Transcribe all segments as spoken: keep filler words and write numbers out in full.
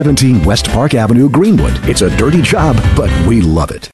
seventeen West Park Avenue, Greenwood. It's a dirty job, but we love it.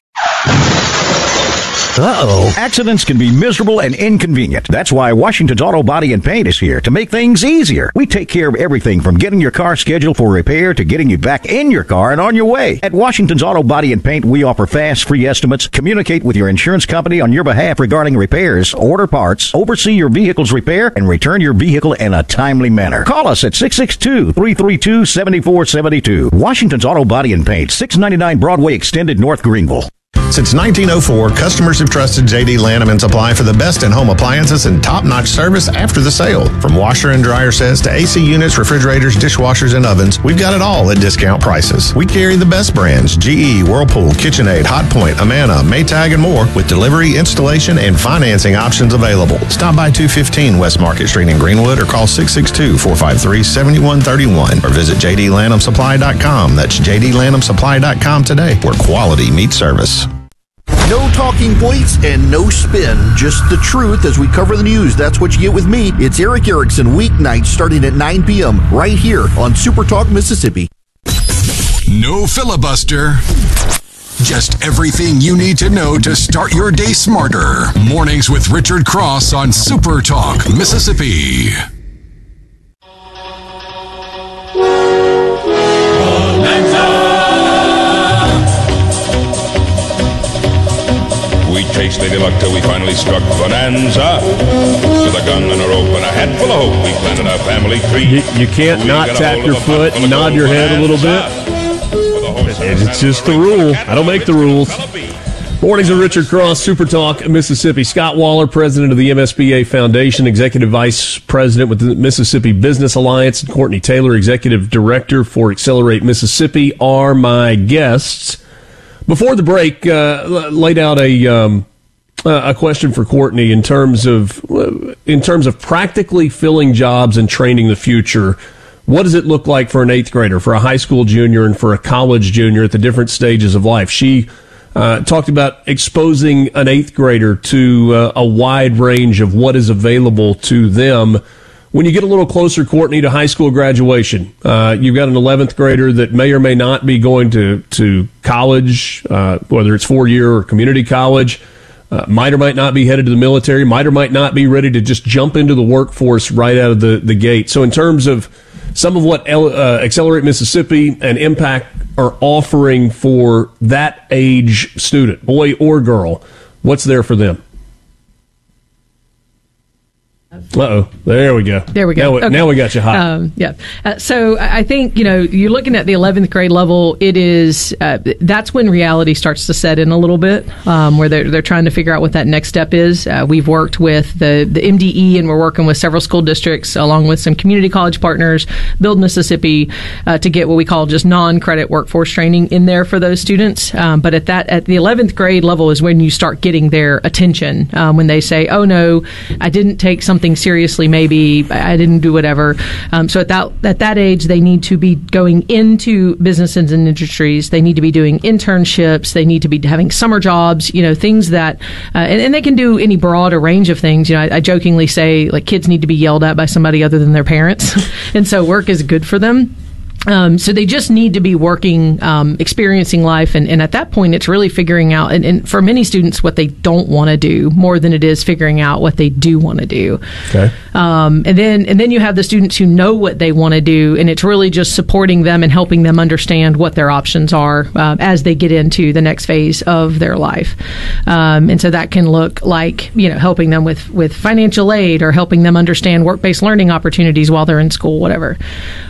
Uh-oh. Accidents can be miserable and inconvenient. That's why Washington's Auto Body and Paint is here to make things easier. We take care of everything from getting your car scheduled for repair to getting you back in your car and on your way. At Washington's Auto Body and Paint, we offer fast, free estimates, communicate with your insurance company on your behalf regarding repairs, order parts, oversee your vehicle's repair, and return your vehicle in a timely manner. Call us at six six two, three three two, seven four seven two. Washington's Auto Body and Paint, six ninety-nine Broadway Extended, North Greenville. Since nineteen oh four, customers have trusted J D Lanham and Supply for the best in-home appliances and top-notch service after the sale. From washer and dryer sets to A C units, refrigerators, dishwashers, and ovens, we've got it all at discount prices. We carry the best brands, G E, Whirlpool, KitchenAid, Hotpoint, Amana, Maytag, and more, with delivery, installation, and financing options available. Stop by two fifteen West Market Street in Greenwood or call six six two, four five three, seven one three one or visit j d lanham supply dot com. That's j d lanham supply dot com today, where quality meets service. No talking points and no spin, just the truth as we cover the news. That's what you get with me. It's Erick Erickson, weeknights starting at nine p.m. right here on Super Talk Mississippi. No filibuster. Just everything you need to know to start your day smarter. Mornings with Richard Cross on Super Talk Mississippi. We chased Lady Luck till we finally struck Bonanza. With a gun and a rope and a hat full of hope, we planted our family tree. You, you can't we not tap your foot and nod your head a little bit. It's just the rule. I don't make the rules. Mornings with Richard Cross, Super Talk, Mississippi. Scott Waller, president of the M S B A Foundation, executive vice president with the Mississippi Business Alliance, and Courtney Taylor, executive director for Accelerate Mississippi, are my guests. Before the break, uh, laid out a um, a question for Courtney in terms of in terms of practically filling jobs and training the future. What does it look like for an eighth grader, for a high school junior, and for a college junior at the different stages of life? She uh, talked about exposing an eighth grader to uh, a wide range of what is available to them. When you get a little closer, Courtney, to high school graduation, uh, you've got an eleventh grader that may or may not be going to, to college, uh, whether it's four-year or community college, uh, might or might not be headed to the military, might or might not be ready to just jump into the workforce right out of the, the gate. So in terms of some of what uh, Accelerate Mississippi and Impact are offering for that age student, boy or girl, what's there for them? Uh-oh. There we go. There we go. Now we, okay. now we got you hot. Um, yeah. Uh, so I think, you know, you're looking at the eleventh grade level. It is, uh, that's when reality starts to set in a little bit, um, where they're, they're trying to figure out what that next step is. Uh, we've worked with the, the M D E, and we're working with several school districts along with some community college partners, Build Mississippi, uh, to get what we call just non-credit workforce training in there for those students. Um, but at that, at the eleventh grade level is when you start getting their attention, um, when they say, oh no, I didn't take something seriously, maybe I didn't do whatever. Um, so at that at that age, they need to be going into businesses and industries. They need to be doing internships. They need to be having summer jobs. You know, things that, uh, and, and they can do any broader range of things. You know, I, I jokingly say like kids need to be yelled at by somebody other than their parents, and so work is good for them. Um, so they just need to be working, um, experiencing life. And, and at that point, it's really figuring out, and, and for many students, what they don't want to do more than it is figuring out what they do want to do. Okay. Um, and then, and then you have the students who know what they want to do, and it's really just supporting them and helping them understand what their options are, uh, as they get into the next phase of their life. Um, and so that can look like, you know, helping them with, with financial aid, or helping them understand work-based learning opportunities while they're in school, whatever.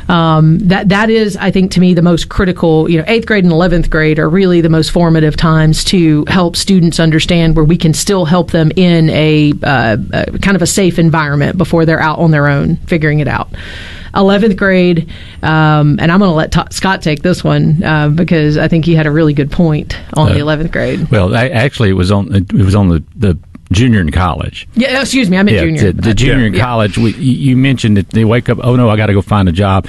Um, that, that is, I think, to me, the most critical. You know, eighth grade and eleventh grade are really the most formative times to help students understand where we can still help them in a, uh, a kind of a safe environment before they're out on their own figuring it out. eleventh grade, um, and I'm going to let T- Scott take this one uh, because I think he had a really good point on uh, the eleventh grade. Well, I, actually, it was on it was on the, the junior in college. Yeah, excuse me, I meant yeah, junior. The, the junior uh, in yeah. college. We, you mentioned that they wake up. Oh no, I got to go find a job.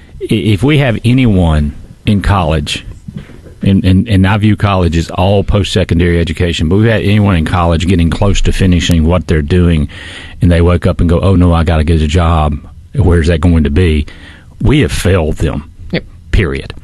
If we have anyone in college, and, and, and I view college as all post-secondary education, but we've had anyone in college getting close to finishing what they're doing, and they wake up and go, oh no, I got to get a job. Where's that going to be? We have failed them. Yep. Period.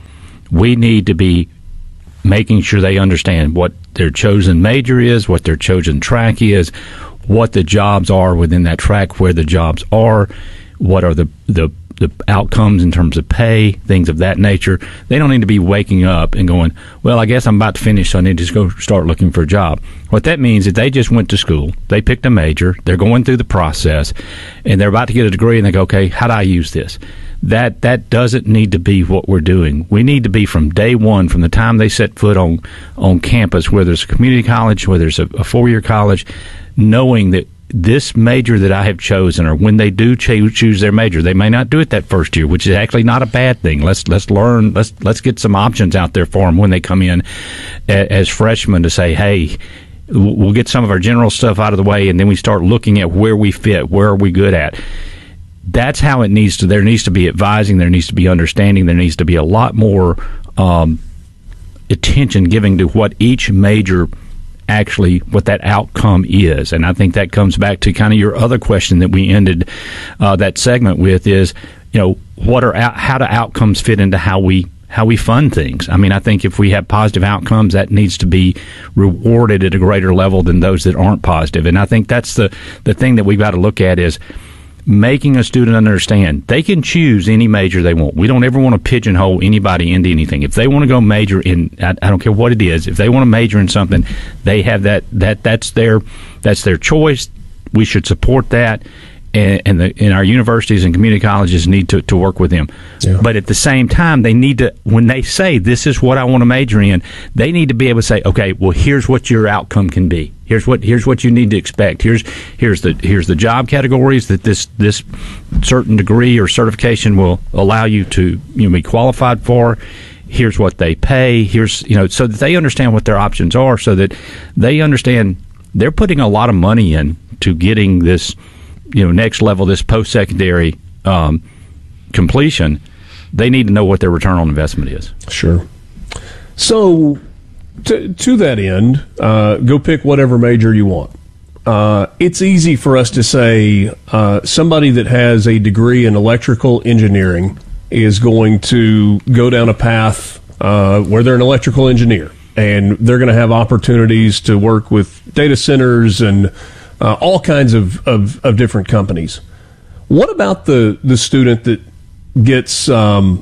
we need to be making sure they understand what their chosen major is, what their chosen track is, what the jobs are within that track, where the jobs are, what are the the the outcomes in terms of pay, things of that nature. They don't need to be waking up and going, well, I guess I'm about to finish, so I need to just go start looking for a job. What that means is they just went to school, they picked a major, they're going through the process, and they're about to get a degree, and they go, okay, how do I use this? That that doesn't need to be what we're doing. We need to be from day one, from the time they set foot on, on campus, whether it's a community college, whether it's a, a four-year college, knowing that this major that I have chosen, or when they do ch- choose their major, they may not do it that first year, which is actually not a bad thing. Let's let's learn. Let's let's get some options out there for them when they come in a, as freshmen to say, hey, we'll get some of our general stuff out of the way, and then we start looking at where we fit, where are we good at. That's how it needs to. There needs to be advising. There needs to be understanding. There needs to be a lot more um, attention giving to what each major actually, what that outcome is. And I think that comes back to kind of your other question that we ended uh, that segment with is, you know, what are out, how do outcomes fit into how we how we fund things? I mean, I think if we have positive outcomes, that needs to be rewarded at a greater level than those that aren't positive. And I think that's the the thing that we've got to look at is making a student understand they can choose any major they want. We don't ever want to pigeonhole anybody into anything. If they want to go major in, I, I don't care what it is. If they want to major in something, they have that. That that's their that's their choice. We should support that, and, and, the, and our universities and community colleges need to, to work with them. Yeah. But at the same time, they need to, when they say this is what I want to major in, they need to be able to say, okay, well, here's what your outcome can be. Here's what here's what you need to expect. Here's here's the here's the job categories that this this certain degree or certification will allow you to you know, be qualified for. Here's what they pay. Here's you know so that they understand what their options are, so that they understand they're putting a lot of money in to getting this you know next level, this post secondary um, completion. They need to know what their return on investment is. Sure. So. To, to that end, uh, go pick whatever major you want. Uh, it's easy for us to say uh, somebody that has a degree in electrical engineering is going to go down a path uh, where they're an electrical engineer, and they're going to have opportunities to work with data centers and uh, all kinds of, of, of different companies. What about the, the student that gets um,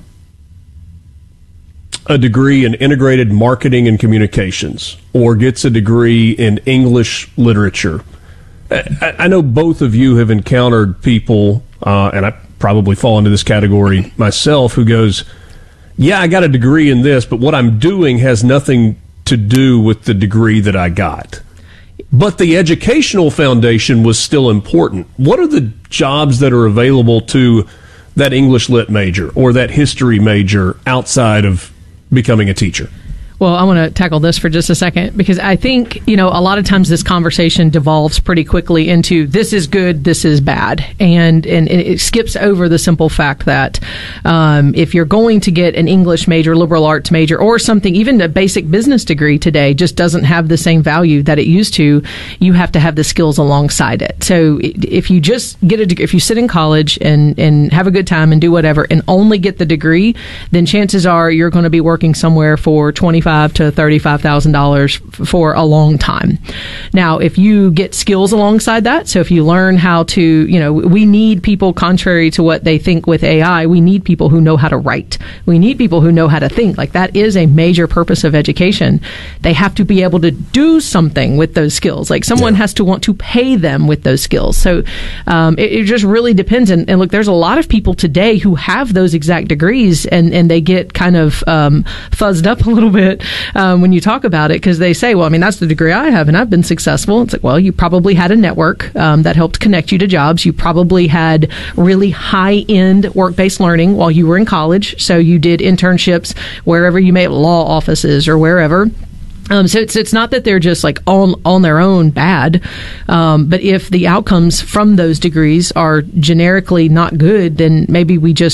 a degree in integrated marketing and communications, or gets a degree in English literature? I, I know both of you have encountered people, uh, and I probably fall into this category myself, who goes, yeah, I got a degree in this, but what I'm doing has nothing to do with the degree that I got. But the educational foundation was still important. What are the jobs that are available to that English lit major or that history major outside of becoming a teacher? Well, I want to tackle this for just a second, because I think, you know, a lot of times this conversation devolves pretty quickly into this is good, this is bad. And, and it skips over the simple fact that um, if you're going to get an English major, liberal arts major, or something, even a basic business degree today just doesn't have the same value that it used to. You have to have the skills alongside it. So if you just get a degree, if you sit in college and, and have a good time and do whatever and only get the degree, then chances are you're going to be working somewhere for twenty-five to thirty-five thousand dollars for a long time. Now, if you get skills alongside that, so if you learn how to, you know, we need people, contrary to what they think with A I, we need people who know how to write. We need people who know how to think. Like, that is a major purpose of education. They have to be able to do something with those skills. Like, someone yeah. has to want to pay them with those skills. So um, it, it just really depends. And, and look, there's a lot of people today who have those exact degrees, and, and they get kind of um, fuzzed up a little bit Um, when you talk about it, because they say, well, I mean, that's the degree I have and I've been successful. It's like, well, you probably had a network um, that helped connect you to jobs. You probably had really high-end work-based learning while you were in college. So you did internships wherever you may have, law offices or wherever. Um, so it's it's not that they're just like on on their own bad, um, but if the outcomes from those degrees are generically not good, then maybe we just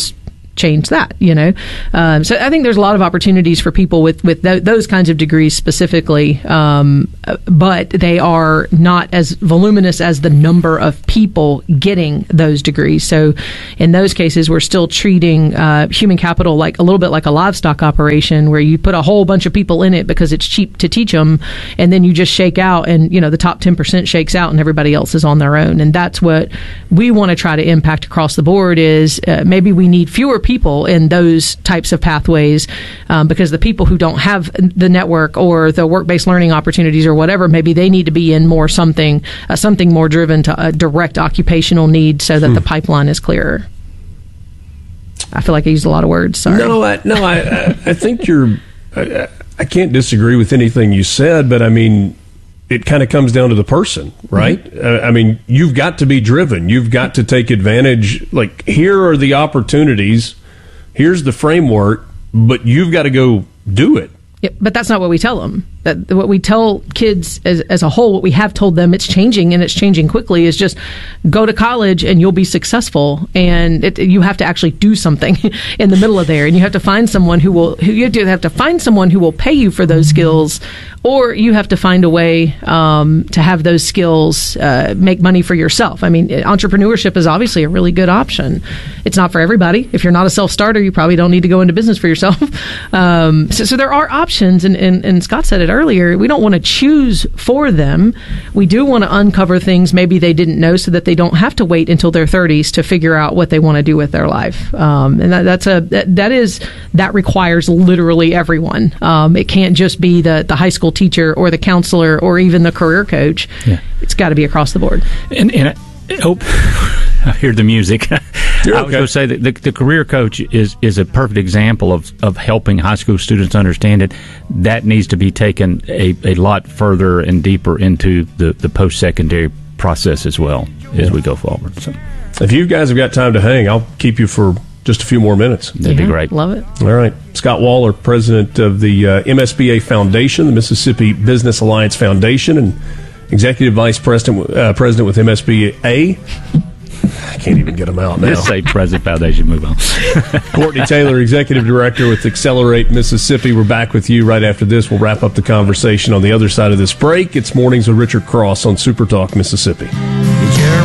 change that, you know. Um, so I think there's a lot of opportunities for people with, with th- those kinds of degrees specifically, um, but they are not as voluminous as the number of people getting those degrees. So in those cases, we're still treating uh, human capital like a little bit like a livestock operation, where you put a whole bunch of people in it because it's cheap to teach them, and then you just shake out, and, you know, the top ten percent shakes out and everybody else is on their own. And that's what we want to try to impact across the board is uh, maybe we need fewer people in those types of pathways, um, because the people who don't have the network or the work-based learning opportunities or whatever, maybe they need to be in more something, uh, something more driven to a direct occupational need so that hmm. the pipeline is clearer. I feel like I used a lot of words. Sorry. No, I, no, I, I think you're, I, I can't disagree with anything you said, but I mean, it kind of comes down to the person, right? Mm-hmm. Uh, I mean, you've got to be driven. You've got to take advantage. Like, here are the opportunities. Here's the framework, but you've got to go do it. Yeah, but that's not what we tell them. That what we tell kids as, as a whole, what we have told them, it's changing and it's changing quickly, is just go to college and you'll be successful. And it, you have to actually do something in the middle of there, and you have to find someone who will. Who you have to find someone who will pay you for those skills, or you have to find a way um, to have those skills uh, make money for yourself. I mean, entrepreneurship is obviously a really good option. It's not for everybody. If you're not a self-starter, you probably don't need to go into business for yourself. Um, so, so there are options, and, and, and Scott said it earlier, we don't want to choose for them. We do want to uncover things maybe they didn't know, so that they don't have to wait until their thirties to figure out what they want to do with their life. Um, and that, that's a that, that is that requires literally everyone. Um, it can't just be the the high school teacher or the counselor or even the career coach. Yeah. It's got to be across the board. And, and I, oh, I hear the music. You're I was okay. going to say that the, the career coach is, is a perfect example of, of helping high school students understand it. That needs to be taken a, a lot further and deeper into the, the post-secondary process as well as yeah. we go forward. So, if you guys have got time to hang, I'll keep you for just a few more minutes. That'd yeah, be great. Love it. All right. Scott Waller, president of the uh, M S B A Foundation, the Mississippi Business Alliance Foundation, and executive vice president, uh, president with M S B A. I can't even get them out now. Just say President Foundation, move on. Courtney Taylor, executive director with Accelerate Mississippi. We're back with you right after this. We'll wrap up the conversation on the other side of this break. It's Mornings with Richard Cross on Super Talk Mississippi.